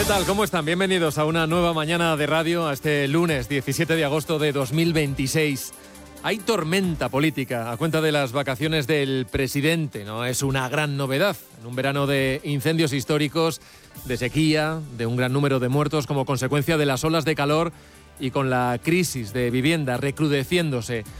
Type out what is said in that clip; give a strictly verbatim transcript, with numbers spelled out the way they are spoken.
¿Qué tal? ¿Cómo están? Bienvenidos a una nueva mañana de radio, a este lunes diecisiete de agosto de dos mil veintiséis. Hay tormenta política a cuenta de las vacaciones del presidente, ¿no? Es una gran novedad en un verano de incendios históricos, de sequía, de un gran número de muertos como consecuencia de las olas de calor y con la crisis de vivienda recrudeciéndose.